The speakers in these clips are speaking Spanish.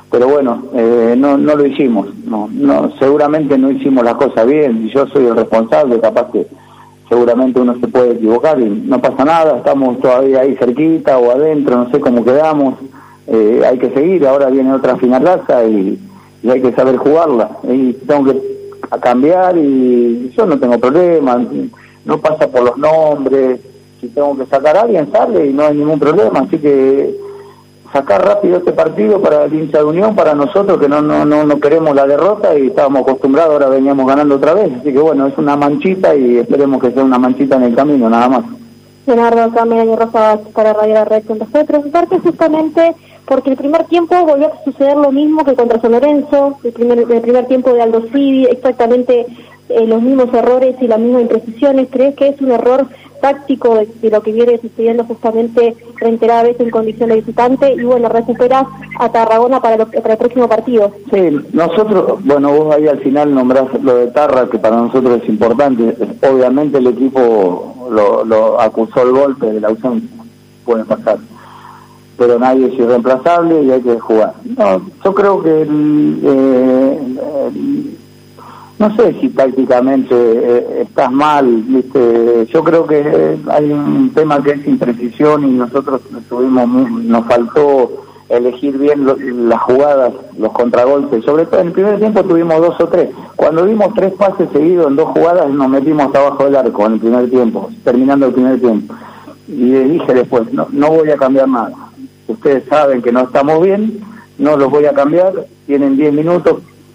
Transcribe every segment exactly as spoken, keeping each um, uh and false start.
pero bueno, eh, no no lo hicimos, no, no seguramente no hicimos las cosas bien, y yo soy el responsable, capaz que seguramente uno se puede equivocar y no pasa nada, estamos todavía ahí cerquita o adentro, no sé cómo quedamos, eh, hay que seguir, ahora viene otra finalaza y, y hay que saber jugarla, y tengo que cambiar y yo no tengo problema, no pasa por los nombres, si tengo que sacar a alguien sale y no hay ningún problema, así que sacar rápido este partido para el hincha de Unión, para nosotros que no no no no queremos la derrota y estábamos acostumbrados, ahora veníamos ganando otra vez, así que bueno, es una manchita y esperemos que sea una manchita en el camino, nada más. Leonardo, acá Melanie Rosa para Radio La Red con respecto, preguntarte justamente porque el primer tiempo volvió a suceder lo mismo que contra San Lorenzo, el primer, el primer tiempo de Aldo Civi, exactamente eh, los mismos errores y las mismas imprecisiones. ¿Crees que es un error táctico de, de lo que viene sucediendo justamente reiteradas veces en condición de visitante? Y bueno, recuperás a Tarragona para, lo, para el próximo partido. Sí, nosotros, bueno, vos ahí al final nombrás lo de Tarra, que para nosotros es importante. Obviamente el equipo lo, lo acusó el golpe de la ausencia, puede pasar, pero nadie es irreemplazable y hay que jugar. No, yo creo que el, eh, el, no sé si tácticamente eh, estás mal, ¿viste? Yo creo que hay un tema que es imprecisión y nosotros tuvimos, nos faltó elegir bien lo, las jugadas, los contragolpes, sobre todo en el primer tiempo tuvimos dos o tres, cuando dimos tres pases seguidos en dos jugadas nos metimos hasta abajo del arco en el primer tiempo, terminando el primer tiempo, y dije después, no, no voy a cambiar nada, ustedes saben que no estamos bien, no los voy a cambiar, tienen diez minutos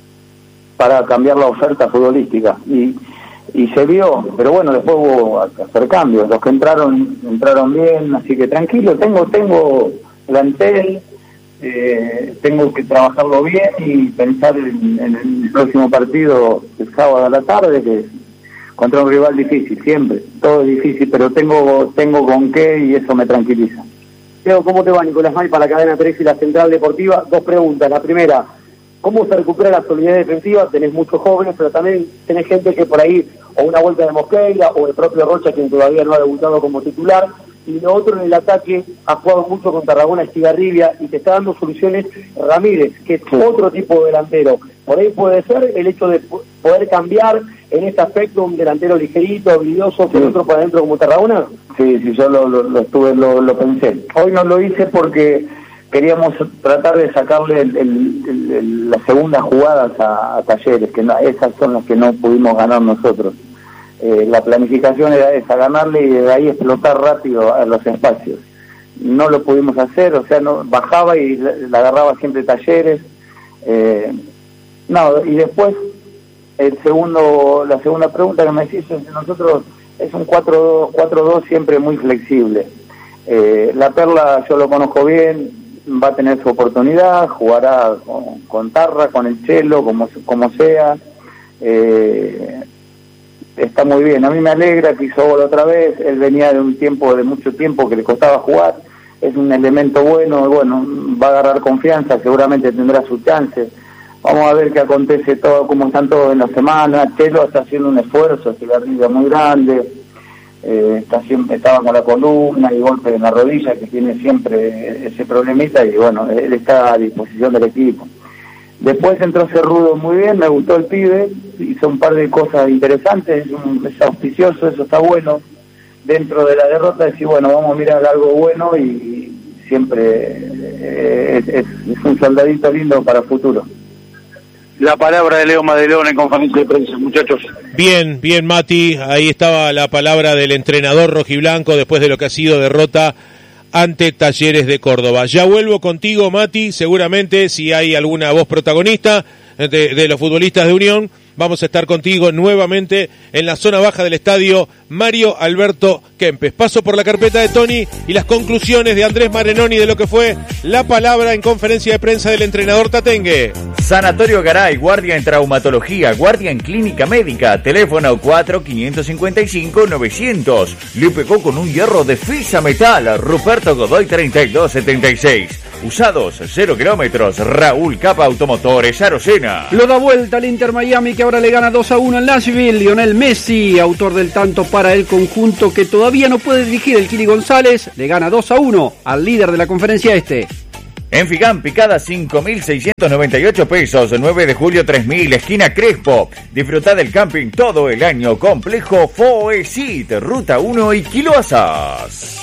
para cambiar la oferta futbolística, y y se vio, pero bueno, después hubo que hacer cambios, los que entraron entraron bien, así que tranquilo, tengo tengo plantel, eh, tengo que trabajarlo bien y pensar en, en el próximo partido el sábado a la tarde, que contra un rival difícil, siempre, todo es difícil, pero tengo tengo con qué y eso me tranquiliza. Leo, ¿cómo te va? Nicolás May para la Cadena tres y la Central Deportiva. Dos preguntas. La primera, ¿cómo se recupera la solidez defensiva? Tenés muchos jóvenes, pero también tenés gente que por ahí, o una vuelta de Mosqueira, o el propio Rocha, quien todavía no ha debutado como titular. Y lo otro, en el ataque, ha jugado mucho con Tarragona, Estigarribia, y te está dando soluciones Ramírez, que es otro tipo de delantero. Por ahí puede ser el hecho de poder cambiar en este aspecto un delantero ligerito, habilidoso, que sí. Otro para adentro como Tarragona. Sí, sí, yo lo, lo, lo estuve, lo, lo pensé. Hoy no lo hice porque queríamos tratar de sacarle el, el, el, el, las segundas jugadas a, a Talleres, que no, esas son las que no pudimos ganar nosotros. Eh, la planificación era esa, ganarle y de ahí explotar rápido a los espacios. No lo pudimos hacer, o sea, no bajaba y la, la agarraba siempre Talleres. Eh, no, y después el segundo, la segunda pregunta que me hiciste, nosotros es un cuatro dos siempre muy flexible. Eh, la Perla yo lo conozco bien, va a tener su oportunidad, jugará con, con Tarra, con el Chelo, como, como sea. Eh, está muy bien, a mí me alegra que hizo gol otra vez, él venía de un tiempo, de mucho tiempo que le costaba jugar, es un elemento bueno, bueno, va a agarrar confianza, seguramente tendrá su chance. Vamos a ver qué acontece todo, cómo están todos en la semana. Chelo está haciendo un esfuerzo, Estigarribia muy grande, eh, está siempre, estaba con la columna y golpe en la rodilla, que tiene siempre ese problemita, y bueno, él está a disposición del equipo. Después entró Cerrudo muy bien, me gustó el pibe, hizo un par de cosas interesantes, es, un, es auspicioso, eso está bueno. Dentro de la derrota decir, bueno, vamos a mirar algo bueno y siempre eh, es, es, es un soldadito lindo para el futuro. La palabra de Leo Madelón en conferencia de prensa, muchachos. Bien, bien, Mati, ahí estaba la palabra del entrenador rojiblanco después de lo que ha sido derrota ante Talleres de Córdoba. Ya vuelvo contigo, Mati, seguramente si hay alguna voz protagonista de, de los futbolistas de Unión, vamos a estar contigo nuevamente en la zona baja del estadio Mario Alberto Kempes. Paso por la carpeta de Tony y las conclusiones de Andrés Marenoni de lo que fue la palabra en conferencia de prensa del entrenador tatengue. Sanatorio Garay, guardia en traumatología, guardia en clínica médica, teléfono cuatro cinco cinco cinco novecientos. Le pegó con un hierro de Fisa Metal, Ruperto Godoy treinta y dos setenta y seis. Usados, cero kilómetros, Raúl Capa Automotores, Arocena. Lo da vuelta al Inter Miami, que ahora le gana dos a uno en Nashville. Lionel Messi, autor del tanto para el conjunto que todavía no puede dirigir el Kili González, le gana dos a uno al líder de la conferencia este. En Figampi, cada cinco mil seiscientos noventa y ocho pesos, nueve de julio tres mil, esquina Crespo. Disfruta del camping todo el año. Complejo Foesit, Ruta uno y Quiloasas.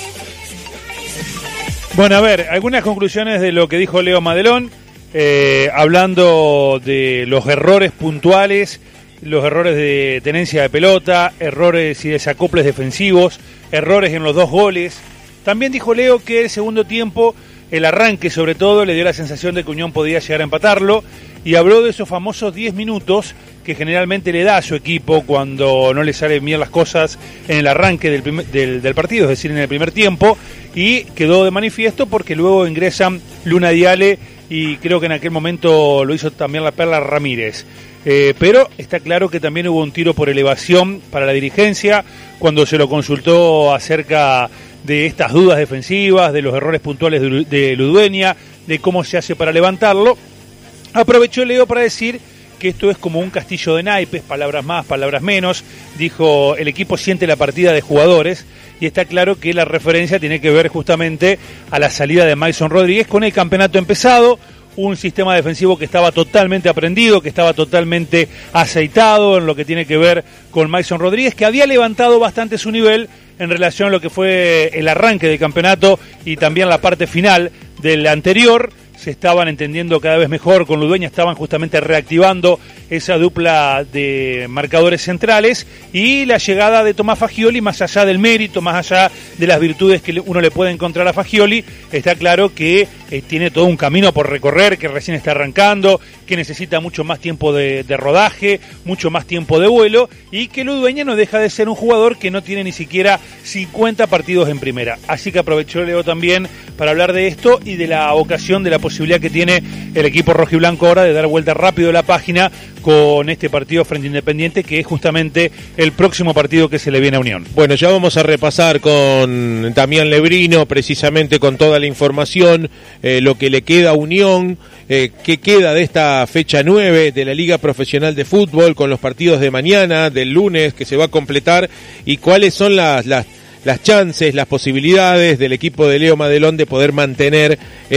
Bueno, a ver, algunas conclusiones de lo que dijo Leo Madelón, eh, hablando de los errores puntuales, los errores de tenencia de pelota, errores y desacoples defensivos, errores en los dos goles. También dijo Leo que el segundo tiempo, el arranque sobre todo, le dio la sensación de que Unión podía llegar a empatarlo y habló de esos famosos diez minutos que generalmente le da a su equipo cuando no le salen bien las cosas en el arranque del, primer, del, del partido, es decir, en el primer tiempo, y quedó de manifiesto porque luego ingresan Luna Diale y creo que en aquel momento lo hizo también la Perla Ramírez. Eh, pero está claro que también hubo un tiro por elevación para la dirigencia cuando se lo consultó acerca de estas dudas defensivas, de los errores puntuales de, de Ludueña, de cómo se hace para levantarlo. Aprovechó Leo para decir que esto es como un castillo de naipes, palabras más, palabras menos. Dijo, el equipo siente la partida de jugadores y está claro que la referencia tiene que ver justamente a la salida de Mason Rodríguez con el campeonato empezado, un sistema defensivo que estaba totalmente aprendido, que estaba totalmente aceitado en lo que tiene que ver con Mason Rodríguez, que había levantado bastante su nivel en relación a lo que fue el arranque del campeonato y también la parte final del anterior. Se estaban entendiendo cada vez mejor con Ludueña, estaban justamente reactivando esa dupla de marcadores centrales y la llegada de Tomás Fagioli, más allá del mérito, más allá de las virtudes que uno le puede encontrar a Fagioli, está claro que eh, tiene todo un camino por recorrer, que recién está arrancando, que necesita mucho más tiempo de, de rodaje, mucho más tiempo de vuelo y que Ludueña no deja de ser un jugador que no tiene ni siquiera cincuenta partidos en primera. Así que aprovechó Leo también para hablar de esto y de la ocasión, de la posibilidad que tiene el equipo rojiblanco ahora de dar vuelta rápido a la página con este partido frente a Independiente, que es justamente el próximo partido que se le viene a Unión. Bueno, ya vamos a repasar con Damián Lebrino, precisamente con toda la información, eh, lo que le queda a Unión, eh, qué queda de esta fecha nueve de la Liga Profesional de Fútbol, con los partidos de mañana, del lunes, que se va a completar, y cuáles son las... las las chances, las posibilidades del equipo de Leo Madelón de poder mantener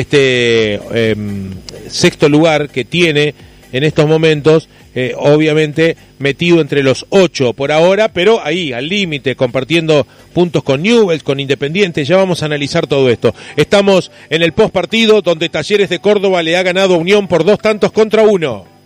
este eh, sexto lugar que tiene en estos momentos, eh, obviamente metido entre los ocho por ahora, pero ahí al límite, compartiendo puntos con Newell's, con Independiente. Ya vamos a analizar todo esto. Estamos en el post partido donde Talleres de Córdoba le ha ganado a Unión por dos tantos contra uno.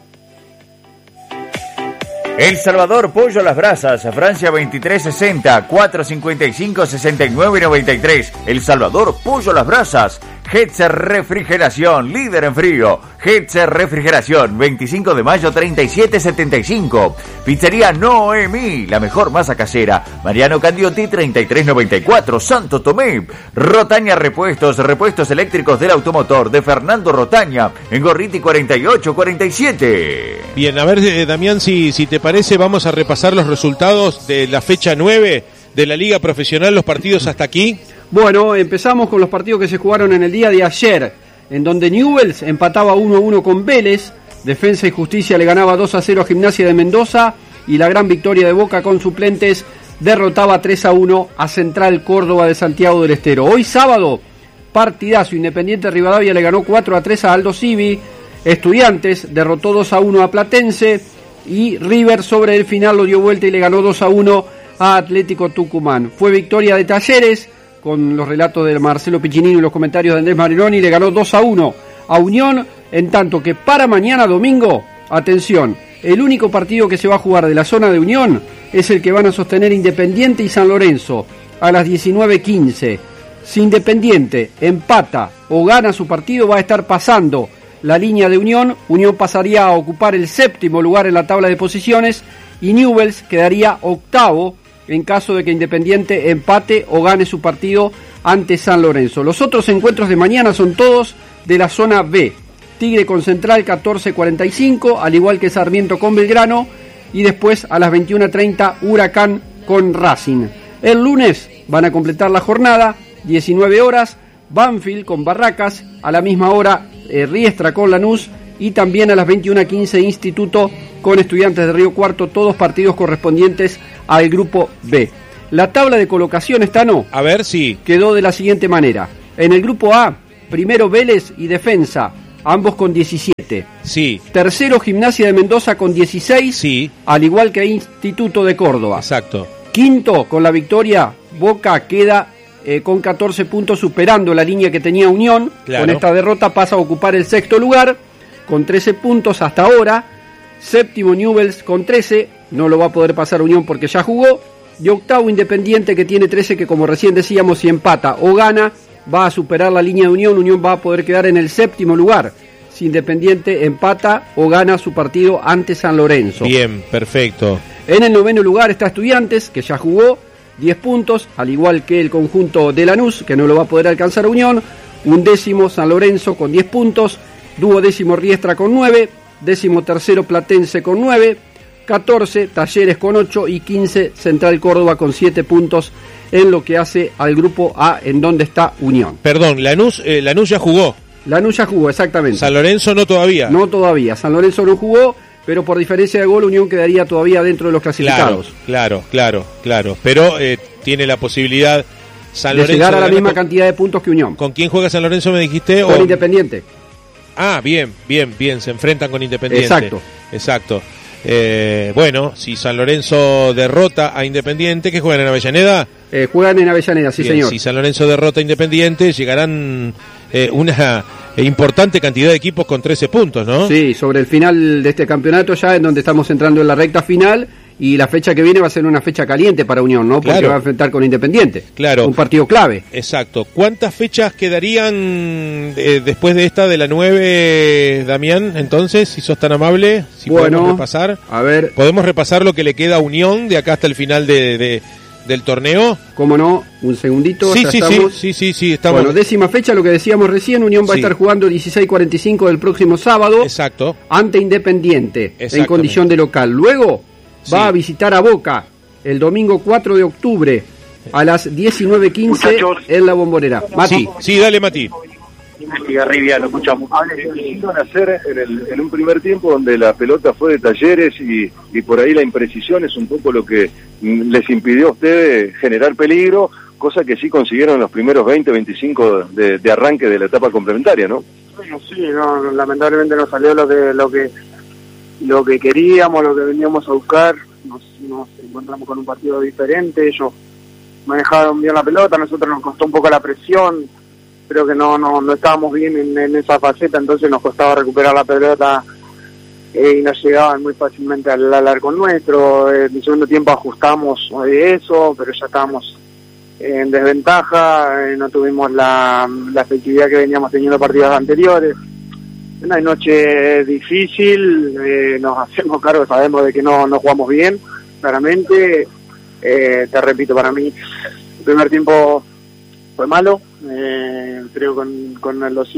El Salvador, pollo a las brasas, Francia veintitrés sesenta, cuatrocientos cincuenta y cinco, sesenta y nueve noventa y tres. El Salvador, pollo a las brasas. Hetzer Refrigeración, líder en frío. Hetzer Refrigeración, veinticinco de mayo treinta y siete setenta y cinco. Pizzería Noemí, la mejor masa casera. Mariano Candiotti treinta y tres noventa y cuatro, Santo Tomé. Rotaña Repuestos, repuestos eléctricos del automotor de Fernando Rotaña, en Gorriti cuarenta y ocho cuarenta y siete. Bien, a ver, eh, Damián, si, si te parece, vamos a repasar los resultados de la fecha nueve de la Liga Profesional, los partidos hasta aquí. Bueno, empezamos con los partidos que se jugaron en el día de ayer, en donde Newell's empataba uno a uno con Vélez, Defensa y Justicia le ganaba dos a cero a Gimnasia de Mendoza, y la gran victoria de Boca con suplentes derrotaba tres a uno a Central Córdoba de Santiago del Estero. Hoy sábado, partidazo, Independiente Rivadavia le ganó cuatro a tres a Aldo Civi, Estudiantes derrotó dos a uno a Platense, y River sobre el final lo dio vuelta y le ganó dos a uno a Atlético Tucumán. Fue victoria de Talleres, con los relatos de Marcelo Piccinino y los comentarios de Andrés Marinoni, le ganó dos a uno a Unión, en tanto que para mañana domingo, atención, el único partido que se va a jugar de la zona de Unión es el que van a sostener Independiente y San Lorenzo a las diecinueve quince. Si Independiente empata o gana su partido, va a estar pasando la línea de Unión. Unión pasaría a ocupar el séptimo lugar en la tabla de posiciones y Newell's quedaría octavo en caso de que Independiente empate o gane su partido ante San Lorenzo. Los otros encuentros de mañana son todos de la zona B. Tigre con Central catorce cuarenta y cinco, al igual que Sarmiento con Belgrano, y después a las veintiuna treinta Huracán con Racing. El lunes van a completar la jornada, diecinueve horas, Banfield con Barracas, a la misma hora eh, Riestra con Lanús, y también a las veintiuna quince Instituto con Estudiantes de Río Cuarto, todos partidos correspondientes al grupo B. La tabla de colocación, esta no. A ver si. Quedó de la siguiente manera. En el grupo A, primero Vélez y Defensa, ambos con diecisiete. Sí. Tercero Gimnasia de Mendoza con dieciséis, sí. Al igual que Instituto de Córdoba. Exacto. Quinto, con la victoria, Boca queda eh, con catorce puntos, superando la línea que tenía Unión. Claro. Con esta derrota pasa a ocupar el sexto lugar, con trece puntos hasta ahora. Séptimo Newell's con trece, no lo va a poder pasar Unión porque ya jugó. Y octavo Independiente, que tiene trece, que como recién decíamos, si empata o gana, va a superar la línea de Unión. Unión va a poder quedar en el séptimo lugar si Independiente empata o gana su partido ante San Lorenzo. Bien, perfecto. En el noveno lugar está Estudiantes, que ya jugó, diez puntos, al igual que el conjunto de Lanús, que no lo va a poder alcanzar Unión. Undécimo San Lorenzo con diez puntos, duodécimo Riestra con nueve, décimo tercero Platense con nueve, catorce Talleres con ocho y quince Central Córdoba con siete puntos en lo que hace al grupo A, en donde está Unión. Perdón, Lanús, eh, Lanús ya jugó. Lanús ya jugó, exactamente. San Lorenzo no todavía. No todavía, San Lorenzo no jugó, pero por diferencia de gol Unión quedaría todavía dentro de los clasificados. Claro, claro, claro, claro. Pero eh, tiene la posibilidad San de Lorenzo llegar a la de misma con, cantidad de puntos que Unión. ¿Con quién juega San Lorenzo, me dijiste? Con o... Independiente. Ah, bien, bien, bien, se enfrentan con Independiente. Exacto. Exacto. Eh, bueno, si San Lorenzo derrota a Independiente, ¿qué juegan en Avellaneda? Eh, juegan en Avellaneda, sí, bien, señor. Si San Lorenzo derrota a Independiente, llegarán eh, una importante cantidad de equipos con trece puntos, ¿no? Sí, sobre el final de este campeonato ya, en donde estamos entrando en la recta final, y la fecha que viene va a ser una fecha caliente para Unión, ¿no? Porque claro. va a enfrentar con Independiente. Claro. Un partido clave. Exacto. ¿Cuántas fechas quedarían eh, después de esta de la nueve, Damián? Entonces, si sos tan amable, si bueno, podemos repasar. A ver. ¿Podemos repasar lo que le queda a Unión de acá hasta el final de, de del torneo? ¿Cómo no? Un segundito. Sí, ya sí, estamos. sí, sí, sí, sí, estamos. Bueno, décima fecha, lo que decíamos recién, Unión va sí. a estar jugando dieciséis cuarenta y cinco del próximo sábado. Exacto. Ante Independiente, en condición de local. Luego sí. va a visitar a Boca el domingo cuatro de octubre a las diecinueve quince en la Bombonera. Mati. Sí, sí, dale, Mati. Garribia, lo escuchamos. Quisieron hacer en, el, en un primer tiempo donde la pelota fue de Talleres y, y por ahí la imprecisión es un poco lo que les impidió a ustedes generar peligro, cosa que sí consiguieron en los primeros veinte, veinticinco de, de arranque de la etapa complementaria, ¿no? Bueno, sí, no, lamentablemente no salió lo que lo que lo que queríamos, lo que veníamos a buscar. Nos, nos encontramos con un partido diferente, ellos manejaron bien la pelota, a nosotros nos costó un poco la presión. Creo que no no no estábamos bien en, en esa faceta, entonces nos costaba recuperar la pelota eh, y nos llegaban muy fácilmente al, al arco nuestro. En el segundo tiempo ajustamos de eso, pero ya estábamos en desventaja, eh, no tuvimos la, la efectividad que veníamos teniendo partidos anteriores. Una noche difícil, eh, nos hacemos cargo, sabemos de que no, no jugamos bien, claramente. Eh, te repito, para mí el primer tiempo fue malo, eh, creo con, con los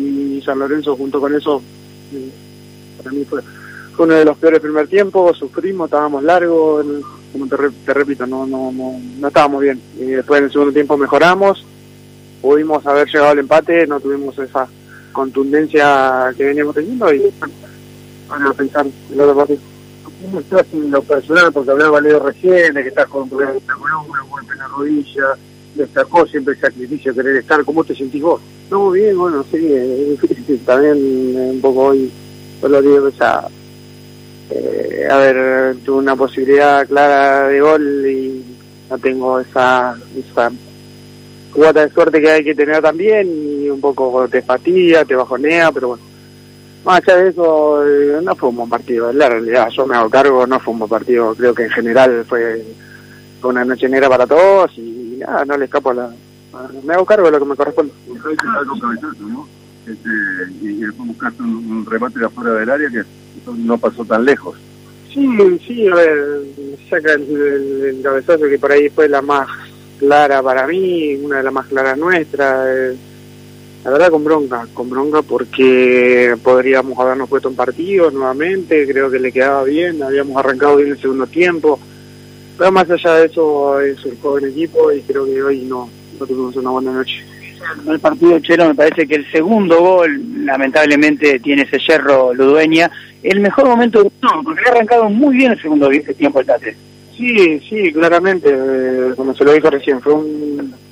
y San Lorenzo junto con eso, eh, para mí fue, fue uno de los peores primer tiempos, sufrimos, estábamos largos, como te, re, te repito, no, no, no, no estábamos bien, y después en el segundo tiempo mejoramos, pudimos haber llegado al empate, no tuvimos esa contundencia que veníamos teniendo y bueno, a pensar en el otro partido. ¿Cómo estás en lo personal? Porque hablaba Leo recién de que estás con un problema en la columna, un golpe en la rodilla, destacó siempre el sacrificio de querer estar. ¿Cómo te sentís vos? No, bien, bueno, sí, es difícil también, eh, un poco hoy, solo digo que ya, eh, a ver, tuve una posibilidad clara de gol y no tengo esa, esa cuota de suerte que hay que tener también, y un poco te fatiga, te bajonea, pero bueno. Más allá de eso, eh, no fue un buen partido, la realidad, yo me hago cargo, no fue un buen partido, creo que en general fue, fue una noche negra para todos y nada, no le escapo a la... A, me hago cargo de lo que me corresponde. ¿no? Este, y después buscaste un, un remate de afuera del área que no pasó tan lejos. Sí, sí, a ver, saca el, el, el cabezazo que por ahí fue la más clara para mí, una de las más claras nuestras, eh, la verdad con bronca, con bronca porque podríamos habernos puesto en partido nuevamente, creo que le quedaba bien, habíamos arrancado bien el segundo tiempo, pero más allá de eso es el joven equipo y creo que hoy no, no tuvimos una buena noche. El partido, Chelo, me parece que el segundo gol, lamentablemente, tiene ese yerro Ludueña, el mejor momento de no, porque ha arrancado muy bien el segundo tiempo el Tate. Sí, sí, claramente, eh, como se lo dijo recién, fue un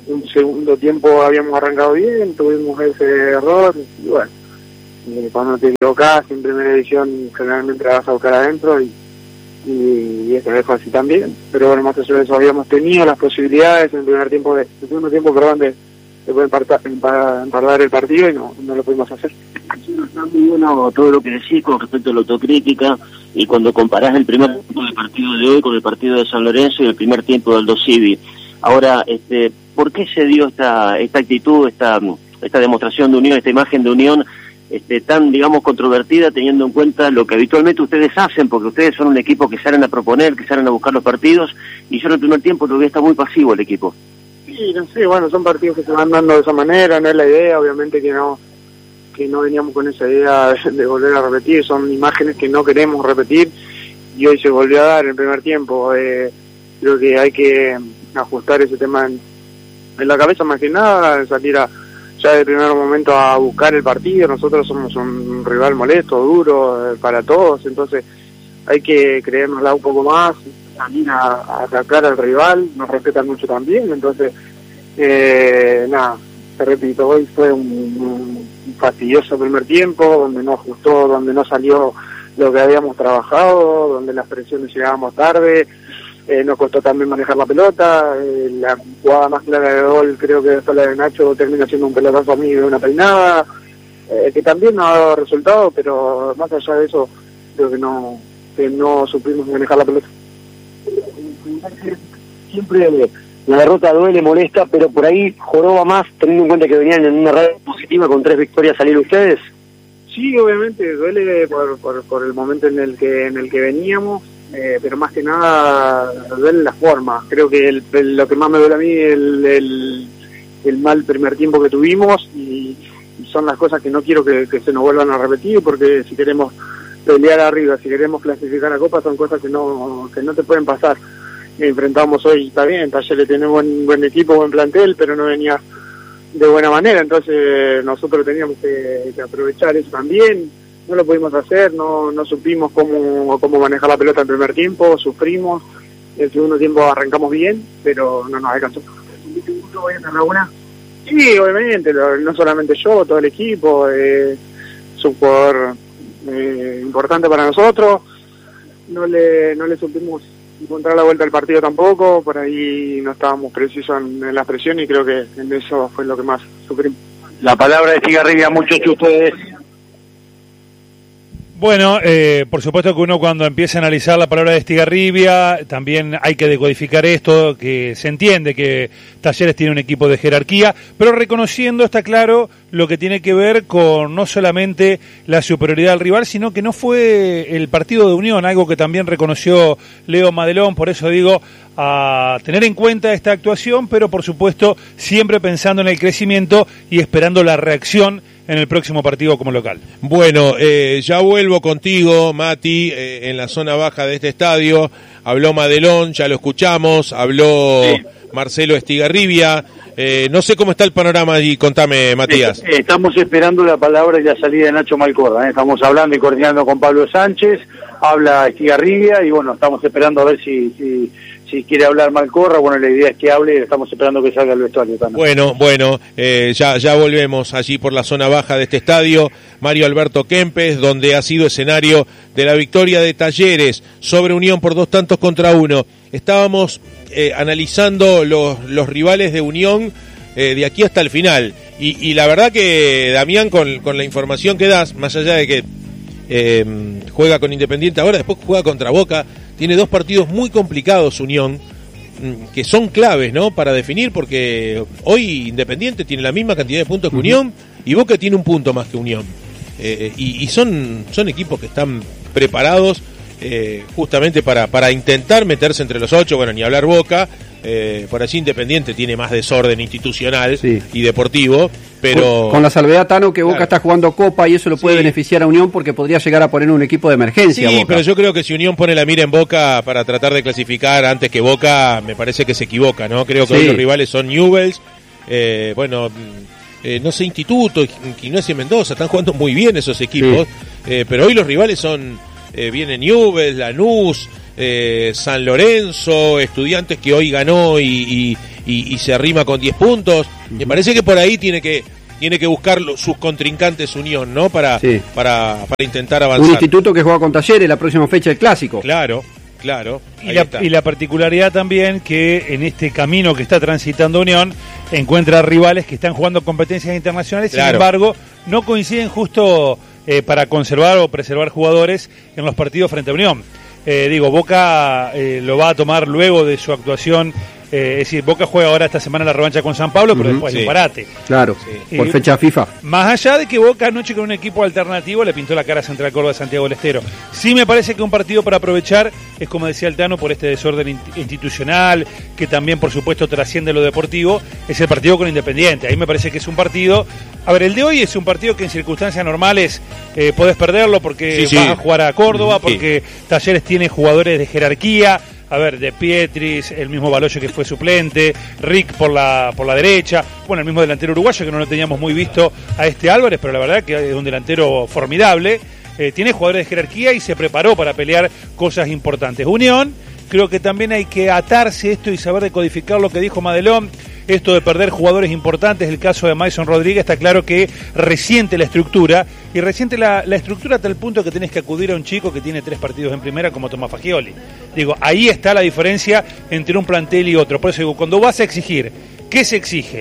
un segundo tiempo habíamos arrancado bien, tuvimos ese error, y bueno, y cuando te equivocás en primera edición generalmente la vas a buscar adentro, y, y, y esta vez fue así también, pero bueno, más allá de eso habíamos tenido las posibilidades en el primer tiempo, de, el segundo tiempo, perdón, de, de poder empardar el partido y no, no lo pudimos hacer. Está muy bueno todo lo que decís con respecto a la autocrítica, y cuando comparás el primer tiempo del partido de hoy con el partido de San Lorenzo y el primer tiempo del Aldo Civi. Ahora, este, ¿por qué se dio esta esta actitud, esta esta demostración de unión, esta imagen de unión este, tan, digamos, controvertida, teniendo en cuenta lo que habitualmente ustedes hacen? Porque ustedes son un equipo que salen a proponer, que salen a buscar los partidos, y yo en el primer tiempo todavía está muy pasivo el equipo. Sí, no sé, bueno, son partidos que se van dando de esa manera, no es la idea, obviamente que no que no veníamos con esa idea de, de volver a repetir, son imágenes que no queremos repetir, y hoy se volvió a dar en el primer tiempo. Eh, creo que hay que ajustar ese tema en, en la cabeza, más que nada, salir a, ya de primer momento a buscar el partido. Nosotros somos un rival molesto, duro, eh, para todos, entonces hay que creérnosla un poco más, salir a, a atacar al rival, nos respetan mucho también, entonces, eh, nada, te repito, hoy fue un, un fastidioso primer tiempo, donde no ajustó, donde no salió lo que habíamos trabajado, donde las presiones llegábamos tarde, eh, nos costó también manejar la pelota, eh, la jugada más clara de gol creo que fue la de Nacho, termina siendo un pelotazo a mí de una peinada, eh, que también no ha dado resultado, pero más allá de eso creo que no, que no supimos manejar la pelota. Siempre la derrota duele, molesta, pero por ahí joroba más, teniendo en cuenta que venían en una red positiva con tres victorias salir ustedes. Sí, obviamente duele por, por, por el momento en el que en el que veníamos, eh, pero más que nada duele la forma. Creo que el, el, lo que más me duele a mí es el, el, el mal primer tiempo que tuvimos, y, y son las cosas que no quiero que, que se nos vuelvan a repetir, porque si queremos pelear arriba, si queremos clasificar a Copa, son cosas que no que no te pueden pasar. Enfrentamos hoy, está bien, Talleres tiene buen buen equipo, buen plantel, pero no venía de buena manera, entonces nosotros teníamos que, que aprovechar eso también. No lo pudimos hacer, no no supimos cómo cómo manejar la pelota en el primer tiempo, sufrimos. El segundo tiempo arrancamos bien, pero no nos alcanzó. ¿Voy a tener alguna? Sí, obviamente, no solamente yo, todo el equipo, eh, es un jugador eh, importante para nosotros. No le no le supimos encontrar la vuelta al partido tampoco, por ahí no estábamos precisos en, en la presión, y creo que en eso fue lo que más sufrimos. La palabra de Estigarribia, muchos de ustedes. Bueno, eh, por supuesto que uno cuando empieza a analizar la palabra de Estigarribia, también hay que decodificar esto, que se entiende que Talleres tiene un equipo de jerarquía, pero reconociendo, está claro, lo que tiene que ver con no solamente la superioridad del rival, sino que no fue el partido de Unión, algo que también reconoció Leo Madelón. Por eso digo, a tener en cuenta esta actuación, pero por supuesto siempre pensando en el crecimiento y esperando la reacción en el próximo partido como local. Bueno, eh, ya vuelvo contigo, Mati, eh, en la zona baja de este estadio. Habló Madelón, ya lo escuchamos, habló sí. Marcelo Estigarribia. Eh, no sé cómo está el panorama allí, contame, Matías. Eh, estamos esperando la palabra y la salida de Nacho Malcorra, ¿eh? Estamos hablando y coordinando con Pablo Sánchez, habla Estigarribia, y bueno, estamos esperando a ver si... si Si quiere hablar Malcorra, bueno, la idea es que hable, estamos esperando que salga el vestuario también. Bueno, bueno, eh, ya ya volvemos allí por la zona baja de este estadio, Mario Alberto Kempes, donde ha sido escenario de la victoria de Talleres sobre Unión por dos tantos contra uno. Estábamos eh, analizando los, los rivales de Unión eh, de aquí hasta el final, y, y la verdad que, Damián, con, con la información que das, más allá de que eh, juega con Independiente ahora, después juega contra Boca, tiene dos partidos muy complicados Unión, que son claves, ¿no?, para definir, porque hoy Independiente tiene la misma cantidad de puntos que uh-huh. Unión, y Boca tiene un punto más que Unión. Eh, y y son, son equipos que están preparados eh, justamente para, para intentar meterse entre los ocho. Bueno, ni hablar Boca, eh, por allí Independiente tiene más desorden institucional sí. y deportivo, pero... Con, con la salvedad, Tano, que Boca claro. está jugando Copa, y eso lo puede sí. beneficiar a Unión, porque podría llegar a poner un equipo de emergencia. Sí, Boca. Pero yo creo que si Unión pone la mira en Boca para tratar de clasificar antes que Boca, me parece que se equivoca, ¿no? Creo que sí. hoy los rivales son Newell's, eh, bueno... Eh, no sé, Instituto, Quilmes y Mendoza, están jugando muy bien esos equipos, sí. eh, pero hoy los rivales son, eh, viene Newell's, Lanús, eh, San Lorenzo, Estudiantes que hoy ganó y, y, y, y se arrima con diez puntos. Me parece que por ahí tiene que tiene que buscar lo, sus contrincantes Unión, ¿no? Para, sí. para, para intentar avanzar. Un instituto que juega con Talleres la próxima fecha del Clásico. Claro, claro. Y la, y la particularidad también que en este camino que está transitando Unión encuentra rivales que están jugando competencias internacionales, claro. Sin embargo, no coinciden justo eh, para conservar o preservar jugadores en los partidos frente a Unión. Eh, digo, Boca eh, lo va a tomar luego de su actuación. Eh, es decir, Boca juega ahora esta semana la revancha con San Pablo, pero uh-huh, después sí. un parate. Claro, sí. por fecha FIFA. Más allá de que Boca anoche con un equipo alternativo le pintó la cara a Central Córdoba de Santiago del Estero. Sí me parece que un partido para aprovechar es, como decía el Tano, por este desorden institucional, que también por supuesto trasciende lo deportivo, es el partido con Independiente. Ahí me parece que es un partido... A ver, el de hoy es un partido que en circunstancias normales eh, podés perderlo porque sí, sí. vas a jugar a Córdoba, porque sí. Talleres tiene jugadores de jerarquía. A ver, De Pietris, el mismo Baloyo que fue suplente, Rick por la por la derecha, bueno, el mismo delantero uruguayo que no lo teníamos muy visto a este Álvarez, pero la verdad que es un delantero formidable, eh, tiene jugadores de jerarquía y se preparó para pelear cosas importantes. Unión, creo que también hay que atarse esto y saber decodificar lo que dijo Madelón, esto de perder jugadores importantes, el caso de Mason Rodríguez, está claro que resiente la estructura, y resiente la, la estructura hasta el punto que tenés que acudir a un chico que tiene tres partidos en primera como Tomás Fagioli. Digo, ahí está la diferencia entre un plantel y otro. Por eso digo, cuando vas a exigir, ¿qué se exige?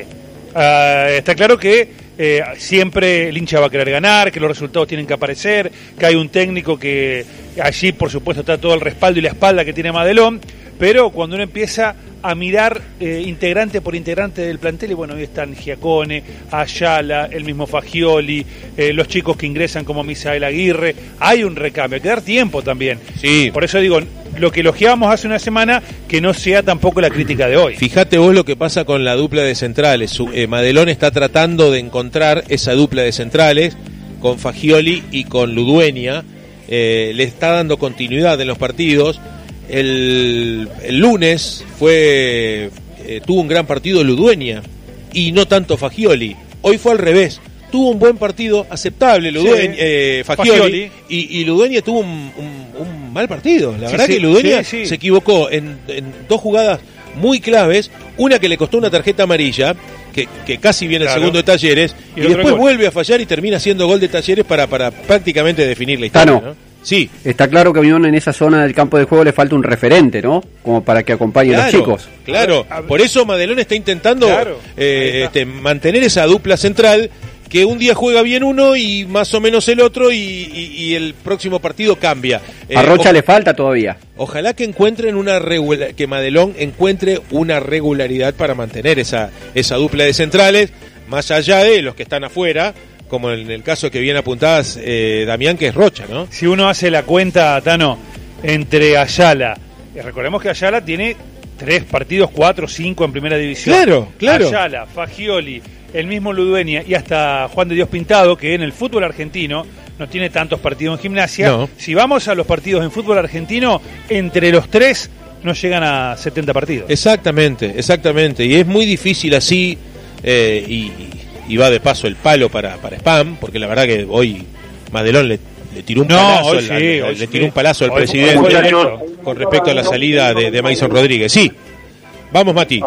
Uh, está claro que eh, siempre el hincha va a querer ganar, que los resultados tienen que aparecer, que hay un técnico que allí por supuesto está todo el respaldo y la espalda que tiene Madelón, pero cuando uno empieza a mirar eh, integrante por integrante del plantel, y bueno, hoy están Giacone, Ayala, el mismo Fagioli, eh, los chicos que ingresan como Misael Aguirre, hay un recambio, hay que dar tiempo también. Sí. Por eso digo, lo que elogiábamos hace una semana, que no sea tampoco la crítica de hoy. Fíjate vos lo que pasa con la dupla de centrales. Su, eh, Madelón está tratando de encontrar esa dupla de centrales con Fagioli y con Ludueña, eh, le está dando continuidad en los partidos. El, el lunes fue eh, tuvo un gran partido Ludueña y no tanto Fagioli. Hoy fue al revés, tuvo un buen partido aceptable Ludueña, sí, eh, Fagioli, Fagioli. Y, y Ludueña tuvo un, un, un mal partido. La sí, verdad sí, que Ludueña sí, sí. se equivocó en, en dos jugadas muy claves, una que le costó una tarjeta amarilla, que, que casi viene claro. el segundo de Talleres, y, y después gol. vuelve a fallar y termina siendo gol de Talleres para, para prácticamente definir la historia. ¿no? Sí. Está claro que a Unión en esa zona del campo de juego le falta un referente, ¿no? Como para que acompañe claro, a los chicos. Claro, por eso Madelón está intentando claro, eh, está. Este, mantener esa dupla central, que un día juega bien uno y más o menos el otro, y, y, y el próximo partido cambia. Eh, a Rocha o, le falta todavía. Ojalá que encuentren una regula, que Madelón encuentre una regularidad para mantener esa, esa dupla de centrales, más allá de los que están afuera, como en el caso que bien apuntabas, eh, Damián, que es Rocha, ¿no? Si uno hace la cuenta, Tano, entre Ayala, eh, recordemos que Ayala tiene tres partidos, cuatro, cinco en primera división. Claro, claro. Ayala, Fagioli, el mismo Ludueña y hasta Juan de Dios Pintado, que en el fútbol argentino no tiene tantos partidos en Gimnasia. No. Si vamos a los partidos en fútbol argentino, entre los tres no llegan a setenta partidos. Exactamente, exactamente. Y es muy difícil así, eh, y... y va de paso el palo para, para Spam, porque la verdad que hoy Madelón le, le tiró un no, palazo al, sí, al, le sí. tiró un palazo al hoy presidente con respecto a la salida de, de Mason Rodríguez. Sí, vamos Mati.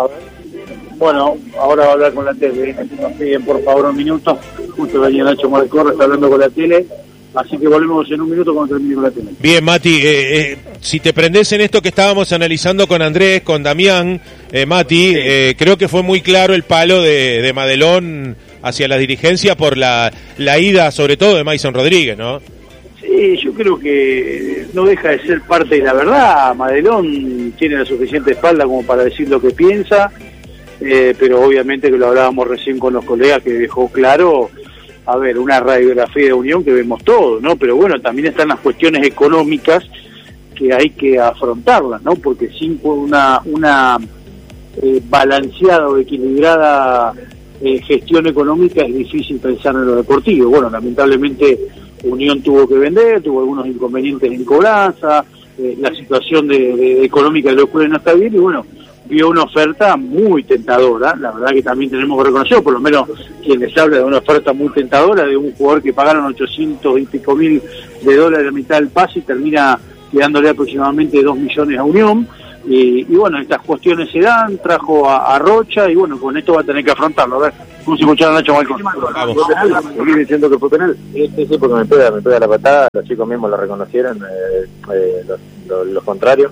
Bueno, ahora va a hablar con la tele, nos piden por favor un minuto, justo venía Nacho Marcorro, está hablando con la tele, así que volvemos en un minuto cuando termine con la tele. Bien Mati, eh, eh, si te prendés en esto que estábamos analizando con Andrés, con Damián, eh, Mati, sí. eh, creo que fue muy claro el palo de, de Madelón hacia la dirigencia por la, la ida sobre todo de Mason Rodríguez, ¿no? Sí, yo creo que no deja de ser parte de la verdad. Madelón tiene la suficiente espalda como para decir lo que piensa, eh, pero obviamente que lo hablábamos recién con los colegas, que dejó claro, a ver, una radiografía de Unión que vemos todo, ¿no? Pero bueno, también están las cuestiones económicas que hay que afrontarlas, ¿no? Porque sin una, una eh, balanceada o equilibrada Eh, gestión económica es difícil pensar en lo deportivo. Bueno, lamentablemente Unión tuvo que vender, tuvo algunos inconvenientes en cobranza, eh, la situación de, de económica de los clubes no está bien, y bueno, vio una oferta muy tentadora. La verdad que también tenemos que reconocer, por lo menos quien les habla de una oferta muy tentadora de un jugador que pagaron ochocientos y pico mil de dólares a mitad del pase y termina quedándole aproximadamente dos millones a Unión. Y, y bueno, estas cuestiones se dan, trajo a, a Rocha y bueno, con esto va a tener que afrontarlo. A ver, ¿cómo se escucharon Nacho Malcón? ¿Seguís diciendo que fue penal? Sí, sí, sí, porque me pega, me pega la patada, los chicos mismos lo reconocieron, eh, eh, los, los, los contrarios.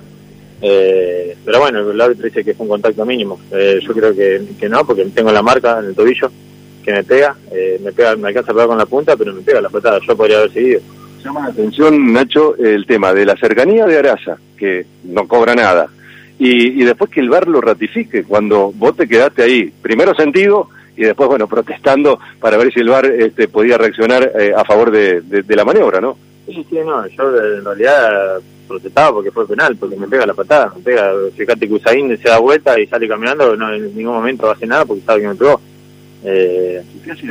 Eh, pero bueno, el árbitro dice que fue un contacto mínimo. Eh, yo creo que, que no, porque tengo la marca en el tobillo que me pega, eh, me pega, me alcanza a pegar con la punta, pero me pega la patada. Yo podría haber seguido. Llama la atención, Nacho, el tema de la cercanía de Araza, que no cobra nada, y, y después que el V A R lo ratifique, cuando vos te quedaste ahí, primero sentido, y después, bueno, protestando para ver si el V A R este, podía reaccionar eh, a favor de, de, de la maniobra, ¿no? Sí, sí, no, yo en realidad protestaba porque fue penal, porque me pega la patada, me pega, fíjate que Usain se da vuelta y sale caminando, no en ningún momento hace nada porque sabe que me pegó. Eh,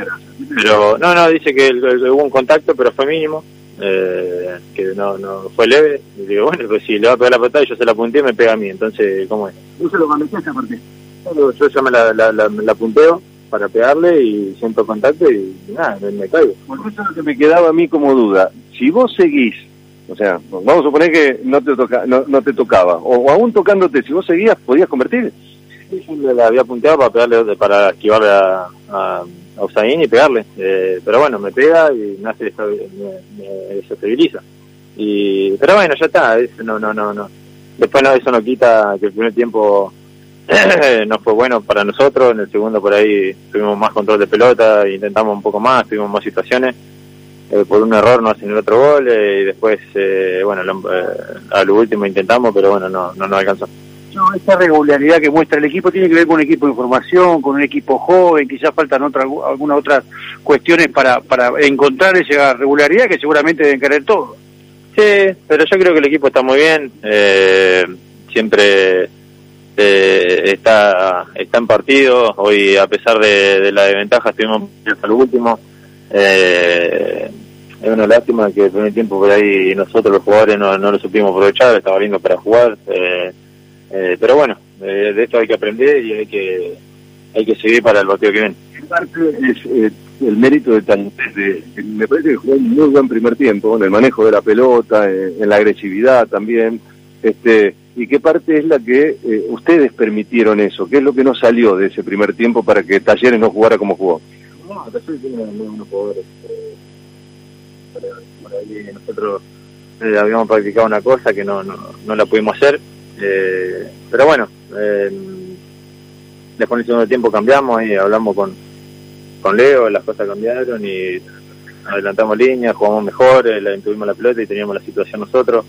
pero, no, no, dice que el, el, hubo un contacto, pero fue mínimo. Eh, que no no fue leve, y digo, bueno, pues si le va a pegar la patada y yo se la punteé, me pega a mí, entonces, ¿cómo es? ¿Eso lo cambiaste esa parte? Yo, yo ya me la, la, la, la punteo para pegarle y siento contacto y nada, me, me caigo. Por eso es lo que me quedaba a mí como duda, si vos seguís, o sea, vamos a suponer que no te toca, no, no te tocaba, o, o aún tocándote, si vos seguías, ¿podías convertir? Sí, yo la había punteado para pegarle, para esquivarle a, a a Usain y pegarle, eh, pero bueno, me pega y me hace me, me desestabiliza. Y pero bueno, ya está, eso no no no no. Después no, eso no quita que el primer tiempo no fue bueno para nosotros, en el segundo por ahí tuvimos más control de pelota, intentamos un poco más, tuvimos más situaciones, eh, por un error no hacen el otro gol, eh, y después eh, bueno, lo, eh, a lo último intentamos, pero bueno, no no nos alcanzó. No, esta regularidad que muestra el equipo tiene que ver con un equipo de formación, con un equipo joven, quizás faltan otra, algunas otras cuestiones para, para encontrar esa regularidad que seguramente deben querer todos. Sí, pero yo creo que el equipo está muy bien, eh, siempre eh, está está en partido, hoy a pesar de, de la desventaja estuvimos hasta lo último, eh, es una lástima que el primer tiempo por ahí nosotros los jugadores no, no lo supimos aprovechar, estaba lindo para jugar, eh, Eh, pero bueno, eh, de esto hay que aprender y hay que hay que seguir para el partido que viene. En parte es eh, el mérito de Talleres, de, me parece que jugó un muy buen primer tiempo en el manejo de la pelota, eh, en la agresividad también, este y qué parte es la que eh, ustedes permitieron eso, qué es lo que no salió de ese primer tiempo para que Talleres no jugara como jugó. No, Talleres tiene muy buenos jugadores, eh, por, por ahí nosotros eh, habíamos practicado una cosa que no no, no la pudimos hacer. Eh, pero bueno, eh, después en el segundo tiempo cambiamos y hablamos con con Leo, las cosas cambiaron y adelantamos líneas, jugamos mejor, eh, la tuvimos la pelota y teníamos la situación nosotros,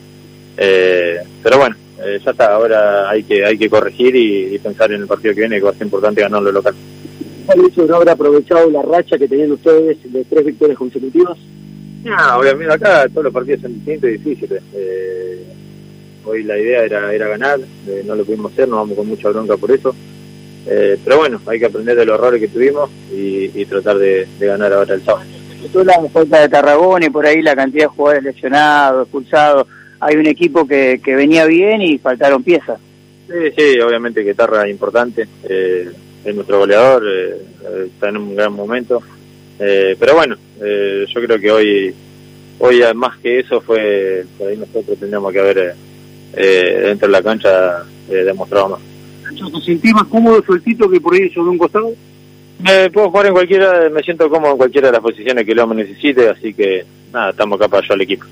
eh, pero bueno, eh, ya está, ahora hay que hay que corregir y, y pensar en el partido que viene, que va a ser importante ganarlo local. ¿El hecho de no haber aprovechado la racha que tenían ustedes de tres victorias consecutivas? No, obviamente acá todos los partidos son distintos y difíciles. Eh, Hoy la idea era era ganar, eh, no lo pudimos hacer, nos vamos con mucha bronca por eso. Eh, pero bueno, hay que aprender de los errores que tuvimos y, y tratar de, de ganar ahora el sábado. Toda la falta de Tarragona y por ahí la cantidad de jugadores lesionados, expulsados. Hay un equipo que, que venía bien y faltaron piezas. Sí, sí, obviamente que Tarra es importante. Eh, es nuestro goleador, eh, está en un gran momento. Eh, pero bueno, eh, yo creo que hoy, hoy más que eso fue, por ahí nosotros tendríamos que haber... Eh, Eh, dentro de la cancha eh, demostrado más. ¿Te sentís más cómodo, sueltito, que por ahí sobre un costado? Me puedo jugar en cualquiera, me siento cómodo en cualquiera de las posiciones que Leo me necesite, así que nada, estamos acá para ayudar al equipo.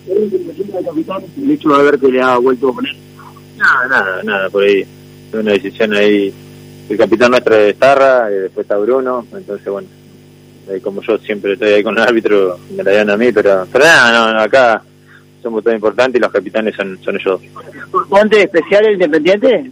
¿El hecho de haberte le ha vuelto a poner? Nada, nada, nada, por ahí. Es una decisión ahí. El capitán nuestro es Tarra, y después está Bruno, entonces bueno, eh, como yo siempre estoy ahí con el árbitro, me la dan a mí, pero, pero nada, no, no, acá somos tan importantes y los capitanes son, son ellos dos. ¿Ponte especial el Independiente?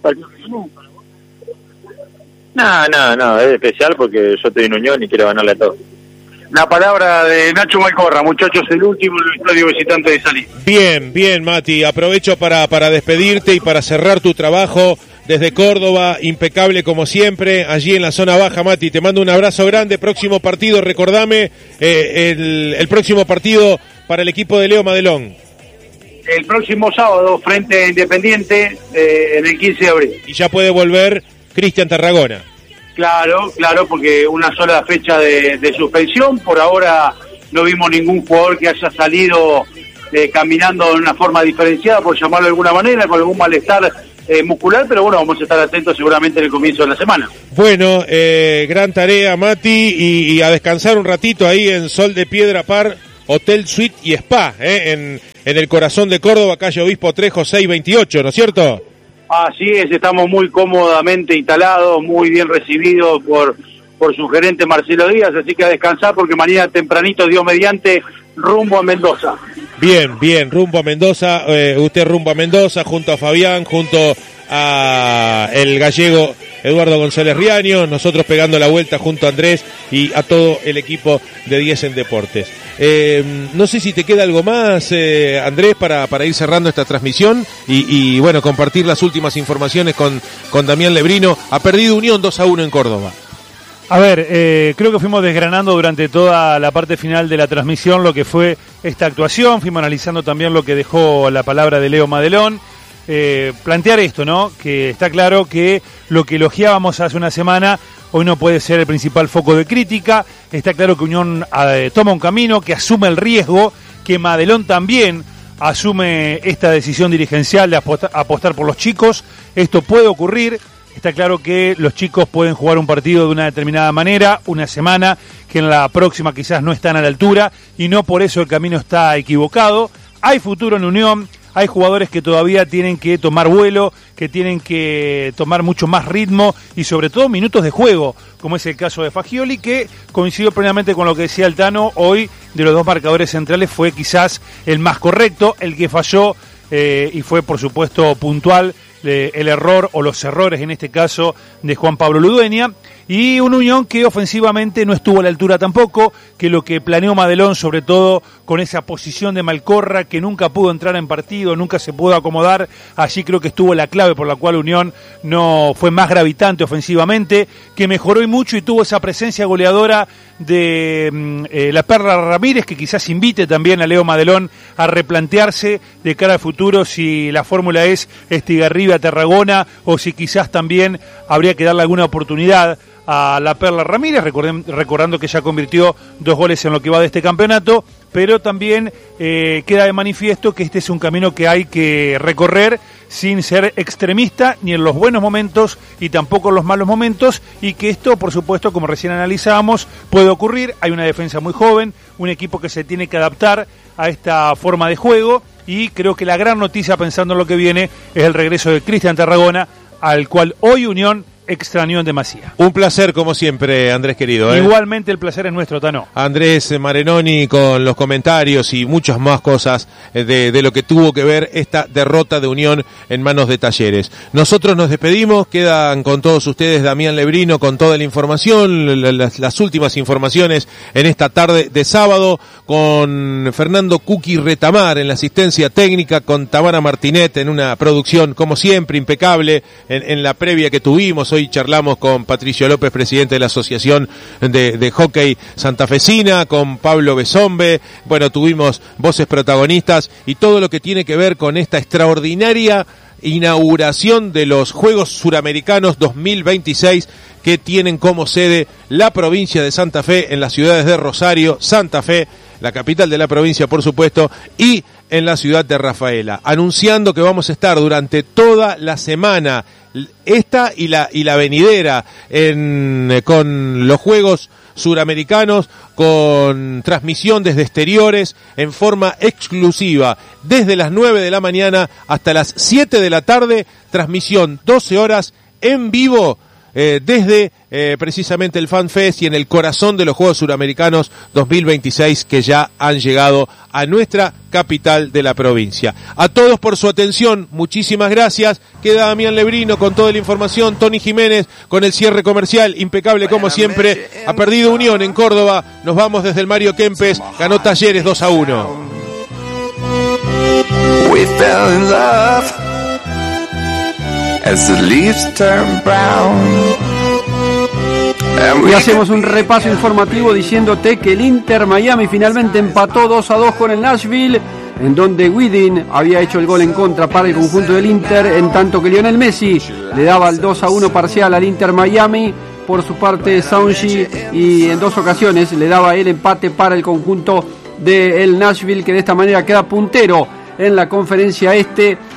No, no, no, es especial porque yo estoy en Unión y quiero ganarle a todos. La palabra de Nacho Malcorra, muchachos, el último en el estadio visitante de Salí. Bien, bien, Mati, aprovecho para, para despedirte y para cerrar tu trabajo desde Córdoba, impecable como siempre, allí en la zona baja, Mati, te mando un abrazo grande, próximo partido, recordame eh, el, el próximo partido para el equipo de Leo Madelón. El próximo sábado, frente a Independiente, eh, en el quince de abril. Y ya puede volver Cristian Tarragona. Claro, claro, porque una sola fecha de, de suspensión. Por ahora no vimos ningún jugador que haya salido eh, caminando de una forma diferenciada, por llamarlo de alguna manera, con algún malestar eh, muscular, pero bueno, vamos a estar atentos seguramente en el comienzo de la semana. Bueno, eh, gran tarea, Mati, y, y a descansar un ratito ahí en Sol de Piedra Par, Hotel, Suite y Spa, eh, en, en el corazón de Córdoba, calle Obispo Trejo seiscientos veintiocho, ¿no es cierto? Así es, estamos muy cómodamente instalados, muy bien recibidos por, por su gerente Marcelo Díaz, así que a descansar porque mañana tempranito, Dios mediante, rumbo a Mendoza. Bien, bien, rumbo a Mendoza, eh, usted rumbo a Mendoza, junto a Fabián, junto a el gallego Eduardo González Riaño, nosotros pegando la vuelta junto a Andrés y a todo el equipo de diez en Deportes. Eh, no sé si te queda algo más, eh, Andrés, para, para ir cerrando esta transmisión y, y bueno, compartir las últimas informaciones con, con Damián Lebrino. Ha perdido Unión dos a uno en Córdoba. A ver, eh, creo que fuimos desgranando durante toda la parte final de la transmisión lo que fue esta actuación, fuimos analizando también lo que dejó la palabra de Leo Madelón. Eh, plantear esto, ¿no? Que está claro que lo que elogiábamos hace una semana hoy no puede ser el principal foco de crítica. Está claro que Unión eh, toma un camino, que asume el riesgo, que Madelón también asume esta decisión dirigencial de apostar, apostar por los chicos. Esto puede ocurrir. Está claro que los chicos pueden jugar un partido de una determinada manera, una semana, que en la próxima quizás no están a la altura y no por eso el camino está equivocado. Hay futuro en Unión. Hay jugadores que todavía tienen que tomar vuelo, que tienen que tomar mucho más ritmo y sobre todo minutos de juego, como es el caso de Fagioli, que coincidió plenamente con lo que decía el Tano. Hoy, de los dos marcadores centrales, fue quizás el más correcto, el que falló eh, y fue, por supuesto, puntual eh, el error o los errores, en este caso, de Juan Pablo Ludueña. Y un Unión que ofensivamente no estuvo a la altura tampoco, que lo que planeó Madelón, sobre todo con esa posición de Malcorra, que nunca pudo entrar en partido, nunca se pudo acomodar, allí creo que estuvo la clave por la cual Unión no fue más gravitante ofensivamente, que mejoró y mucho y tuvo esa presencia goleadora de eh, la Perla Ramírez, que quizás invite también a Leo Madelón a replantearse de cara al futuro si la fórmula es Estigarribia-Tarragona o si quizás también habría que darle alguna oportunidad a la Perla Ramírez, recordem, recordando que ya convirtió dos goles en lo que va de este campeonato, pero también eh, queda de manifiesto que este es un camino que hay que recorrer sin ser extremista ni en los buenos momentos y tampoco en los malos momentos, y que esto, por supuesto, como recién analizábamos, puede ocurrir. Hay una defensa muy joven, un equipo que se tiene que adaptar a esta forma de juego, y creo que la gran noticia, pensando en lo que viene, es el regreso de Cristian Tarragona, al cual hoy Unión extrañó en demasía. Un placer como siempre, Andrés querido. ¿eh? Igualmente el placer es nuestro, Tano. Andrés Marenoni con los comentarios y muchas más cosas de, de lo que tuvo que ver esta derrota de Unión en manos de Talleres. Nosotros nos despedimos, quedan con todos ustedes Damián Lebrino con toda la información, las, las últimas informaciones en esta tarde de sábado, con Fernando Cuqui Retamar en la asistencia técnica, con Tamara Martinet en una producción como siempre impecable en, en la previa que tuvimos. Hoy charlamos con Patricio López, presidente de la Asociación de, de Hockey Santafesina, con Pablo Besombe. Bueno, tuvimos voces protagonistas y todo lo que tiene que ver con esta extraordinaria inauguración de los Juegos Suramericanos dos mil veintiséis que tienen como sede la provincia de Santa Fe en las ciudades de Rosario, Santa Fe, la capital de la provincia, por supuesto, y en la ciudad de Rafaela, anunciando que vamos a estar durante toda la semana, esta y la y la venidera, en, con los Juegos Suramericanos, con transmisión desde exteriores, en forma exclusiva, desde las nueve de la mañana hasta las siete de la tarde, transmisión doce horas en vivo, Eh, desde eh, precisamente el FanFest y en el corazón de los Juegos Suramericanos dos mil veintiséis que ya han llegado a nuestra capital de la provincia. A todos por su atención, muchísimas gracias. Queda Damián Lebrino con toda la información, Tony Jiménez con el cierre comercial, impecable como siempre. Ha perdido Unión en Córdoba, nos vamos desde el Mario Kempes, ganó Talleres dos a uno. We fell in love as the leaves turn brown. Y hacemos un repaso informativo diciéndote que el Inter Miami finalmente empató dos a dos con el Nashville, en donde Widin había hecho el gol en contra para el conjunto del Inter, en tanto que Lionel Messi le daba el dos a uno parcial al Inter Miami. Por su parte, Saunji, y en dos ocasiones le daba el empate para el conjunto del Nashville, que de esta manera queda puntero en la conferencia este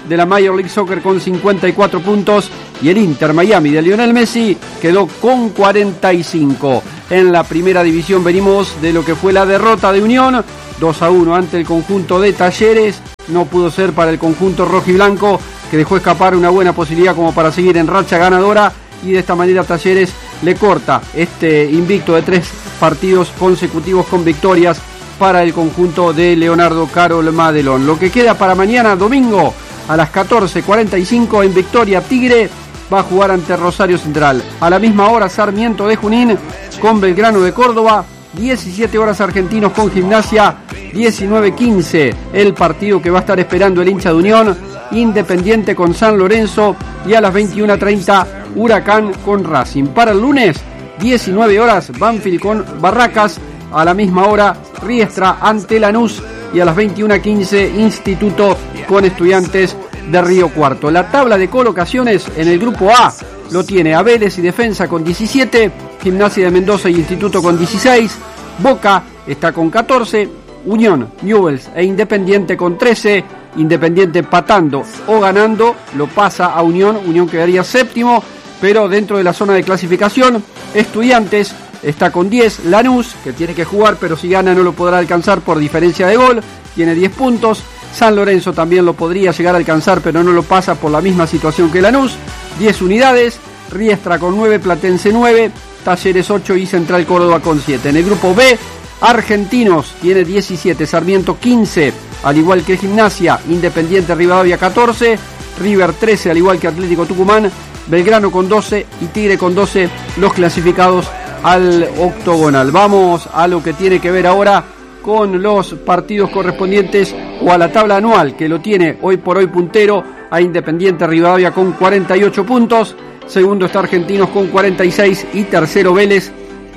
de la Major League Soccer con cincuenta y cuatro puntos y el Inter Miami de Lionel Messi quedó con cuarenta y cinco. En la primera división venimos de lo que fue la derrota de Unión, dos a uno ante el conjunto de Talleres. No pudo ser para el conjunto rojiblanco, que dejó escapar una buena posibilidad como para seguir en racha ganadora, y de esta manera Talleres le corta este invicto de tres partidos consecutivos con victorias para el conjunto de Leonardo Carol Madelón. Lo que queda para mañana domingo a las catorce cuarenta y cinco en Victoria, Tigre va a jugar ante Rosario Central. A la misma hora Sarmiento de Junín con Belgrano de Córdoba, diecisiete horas Argentinos con Gimnasia, diecinueve quince el partido que va a estar esperando el hincha de Unión, Independiente con San Lorenzo, y a las veintiuna treinta Huracán con Racing. Para el lunes, diecinueve horas Banfield con Barracas, a la misma hora Riestra ante Lanús, y a las veintiuna quince Instituto con Estudiantes de Río Cuarto. La tabla de colocaciones en el grupo A lo tiene a Vélez y Defensa con diecisiete, Gimnasia de Mendoza y Instituto con dieciséis, Boca está con catorce, Unión, Newell's e Independiente con trece. Independiente empatando o ganando lo pasa a Unión, Unión quedaría séptimo, pero dentro de la zona de clasificación. Estudiantes está con diez, Lanús, que tiene que jugar, pero si gana no lo podrá alcanzar por diferencia de gol, tiene diez puntos. San Lorenzo también lo podría llegar a alcanzar, pero no lo pasa por la misma situación que Lanús, diez unidades. Riestra con nueve, Platense nueve, Talleres ocho y Central Córdoba con siete. En el grupo B, Argentinos tiene diecisiete, Sarmiento quince, al igual que Gimnasia, Independiente Rivadavia catorce, River trece, al igual que Atlético Tucumán, Belgrano con doce y Tigre con doce, los clasificados al octogonal. Vamos a lo que tiene que ver ahora con los partidos correspondientes o a la tabla anual, que lo tiene hoy por hoy puntero a Independiente Rivadavia con cuarenta y ocho puntos, segundo está Argentinos con cuarenta y seis y tercero Vélez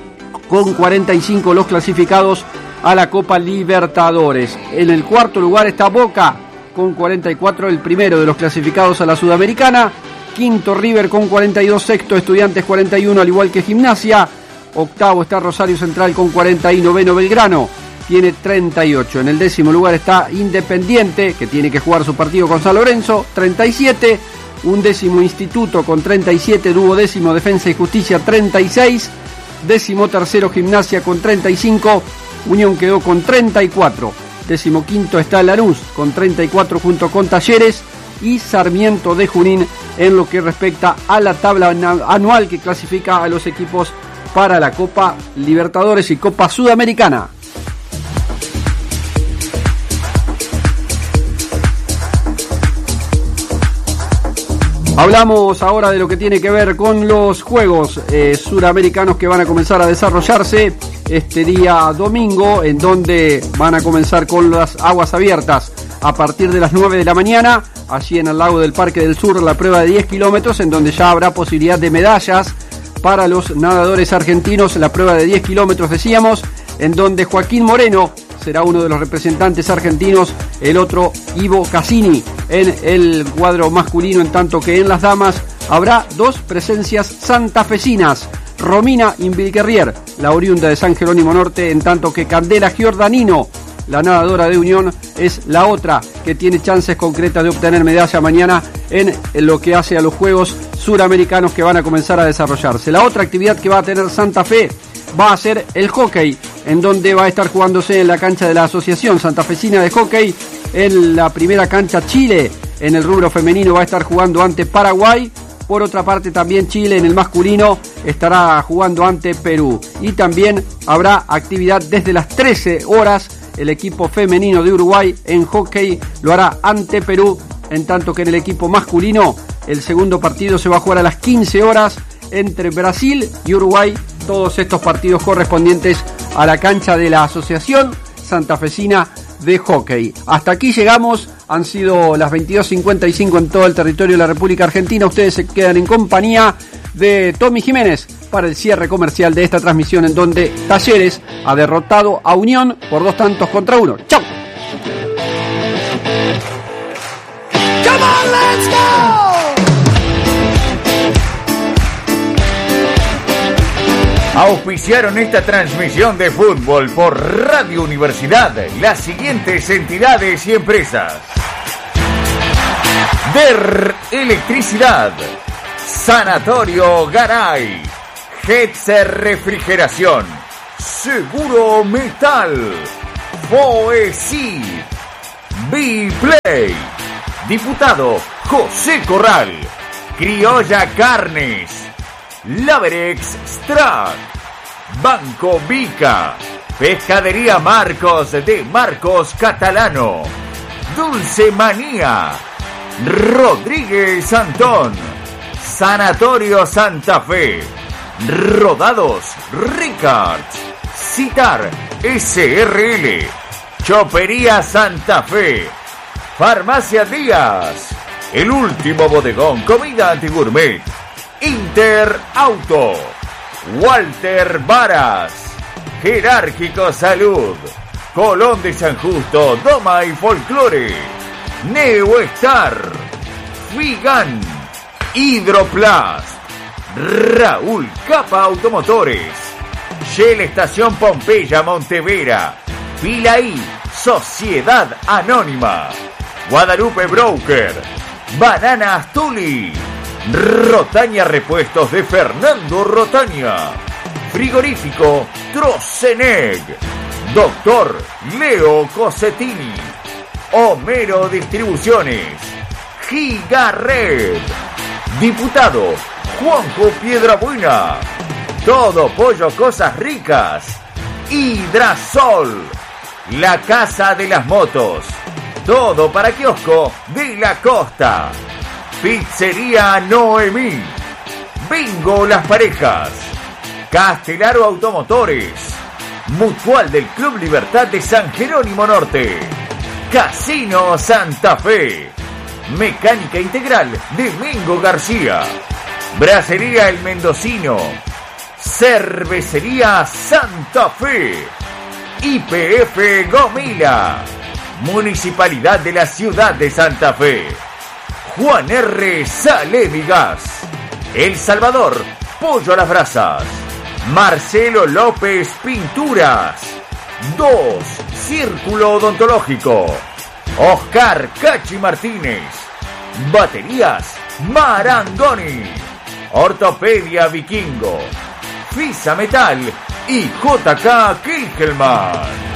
con cuarenta y cinco, los clasificados a la Copa Libertadores. En el cuarto lugar está Boca con cuarenta y cuatro, el primero de los clasificados a la Sudamericana. Quinto River con cuarenta y dos, sexto Estudiantes cuarenta y uno, al igual que Gimnasia. Octavo está Rosario Central con cuarenta y noveno Belgrano tiene treinta y ocho. En el décimo lugar está Independiente, que tiene que jugar su partido con San Lorenzo, treinta y siete. Un décimo Instituto con treinta y siete, duodécimo Defensa y Justicia treinta y seis. Décimo tercero Gimnasia con treinta y cinco, Unión quedó con treinta y cuatro. Décimo quinto está Lanús con treinta y cuatro junto con Talleres y Sarmiento de Junín en lo que respecta a la tabla anual que clasifica a los equipos para la Copa Libertadores y Copa Sudamericana. Hablamos ahora de lo que tiene que ver con los Juegos eh, Suramericanos que van a comenzar a desarrollarse este día domingo, en donde van a comenzar con las aguas abiertas a partir de las nueve de la mañana, allí en el lago del Parque del Sur, la prueba de diez kilómetros, en donde ya habrá posibilidad de medallas para los nadadores argentinos, la prueba de diez kilómetros decíamos, en donde Joaquín Moreno será uno de los representantes argentinos, el otro Ivo Cassini en el cuadro masculino, en tanto que en las damas habrá dos presencias santafesinas, Romina Invilguerrier, la oriunda de San Jerónimo Norte, en tanto que Candela Giordanino, la nadadora de Unión, es la otra que tiene chances concretas de obtener medalla mañana en lo que hace a los Juegos Suramericanos que van a comenzar a desarrollarse. La otra actividad que va a tener Santa Fe va a ser el hockey, en donde va a estar jugándose en la cancha de la Asociación Santafesina de Hockey. En la primera cancha Chile, en el rubro femenino, va a estar jugando ante Paraguay. Por otra parte, también Chile en el masculino estará jugando ante Perú. Y también habrá actividad desde las trece horas. El equipo femenino de Uruguay en hockey lo hará ante Perú, en tanto que en el equipo masculino el segundo partido se va a jugar a las quince horas entre Brasil y Uruguay. Todos estos partidos correspondientes a la cancha de la Asociación Santafesina de Hockey. Hasta aquí llegamos, han sido las veintidós cincuenta y cinco en todo el territorio de la República Argentina. Ustedes se quedan en compañía de Tommy Jiménez para el cierre comercial de esta transmisión, en donde Talleres ha derrotado a Unión por dos tantos contra uno. ¡Chau! Come on, let's go! Auspiciaron esta transmisión de fútbol por Radio Universidad las siguientes entidades y empresas: Der Electricidad, Sanatorio Garay, Hetzer Refrigeración, Seguro Metal, Foesi, B-Play, Diputado José Corral, Criolla Carnes, Laverex Strat, Banco Vica, Pescadería Marcos de Marcos Catalano, Dulce Manía, Rodríguez Antón, Sanatorio Santa Fe, Rodados Ricards, Citar S R L, Chopería Santa Fe, Farmacia Díaz, El Último Bodegón Comida Antigourmet, Inter Auto, Walter Varas, Jerárquico Salud, Colón de San Justo, Doma y Folclore, Neoestar, Figan, Hidroplast, Raúl Capa Automotores, Shell Estación Pompeya Montevera, Pilaí Sociedad Anónima, Guadalupe Broker, Bananas Tuli, Rotaña Repuestos de Fernando Rotaña, Frigorífico Troceneg, Doctor Leo Cosetini, Homero Distribuciones, Gigarred, Diputado Juanjo Piedrabuena, Todo Pollo Cosas Ricas, Hidrasol, La Casa de las Motos, todo para kiosco de la costa, Pizzería Noemí, Bingo Las Parejas, Castelaro Automotores, Mutual del Club Libertad de San Jerónimo Norte, Casino Santa Fe, Mecánica Integral de Mingo García, Bracería El Mendocino, Cervecería Santa Fe, Y P F Gomila, Municipalidad de la Ciudad de Santa Fe, Juan R. Salemigas, El Salvador, Pollo a las Brasas, Marcelo López Pinturas, dos Círculo Odontológico, Oscar Cachi Martínez, Baterías Marangoni, Ortopedia Vikingo, Fisa Metal y J K Kilkelman.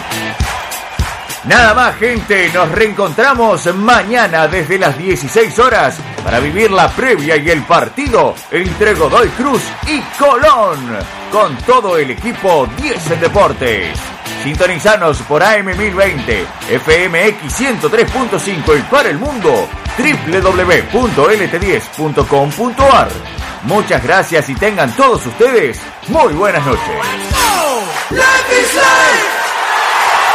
Nada más, gente, nos reencontramos mañana desde las dieciséis horas para vivir la previa y el partido entre Godoy Cruz y Colón con todo el equipo diez en Deportes. Sintonizanos por A M mil veinte, F M X ciento tres punto cinco y para el mundo doble u doble u doble u punto L T diez punto com punto A R. Muchas gracias y tengan todos ustedes muy buenas noches.